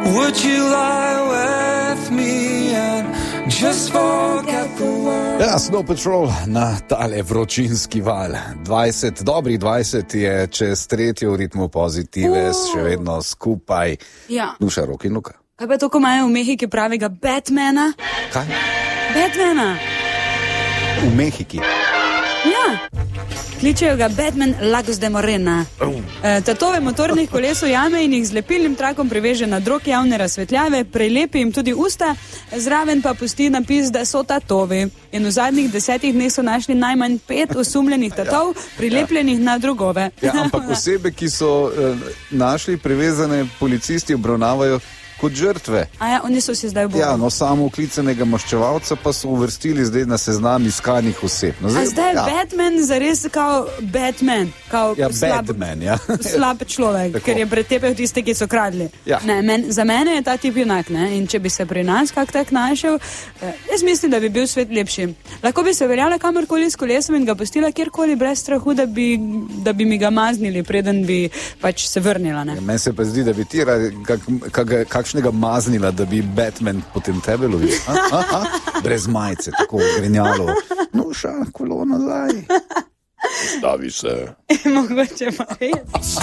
Would you lie with me and just forget the world? Ja, Snow Patrol na tale vročinski val. 20, dobrih 20 je čez tretjo v ritmu Pozitive, še vedno skupaj. Ja. Duša, Rok in Luka. Kaj pa to, ko imajo v Mehiki pravega Batmana? Kaj? Batmana. V Mehiki. Ja. Kličejo ga Batman Lagos de Morena. Tatove motornih koles ujame in jih z lepilnim trakom priveže na drog javne razsvetljave, prelepi jim tudi usta, zraven pa pusti napis, da so tatovi. In v zadnjih 10 dneh so našli najmanj 5 osumljenih tatov, prilepljenih na drogove. Ja, ampak osebe, ki so našli privezane, policisti obravnavajo kot žrtve. A ja, oni so si zdaj bolj. Ja, no, samo uklicanega maščevalca pa so uvrstili zdaj na seznam iskanih oseb. No, A zdaj je Batman zares kao Batman, kao Ja, slab, Batman, ja. slab človek, Tako. ker je pretepel tiste, ki so kradli. Ja. Ne, za mene je ta tip junak, ne? In če bi se pri nas kak tak našel, jaz mislim, da bi bil svet lepši. Lahko bi se verjala kamorkoli s kolesom in ga pustila kjerkoli brez strahu, da bi mi ga maznili, preden bi pač se vrnila, ne? Ja, meni se pa zdi, da bi ti kakšnega maznila, da bi Batman potem tebe lovil. Brez majice, tako grenjalo. No, kolo nazaj. Stavi se. Mogoče pa res.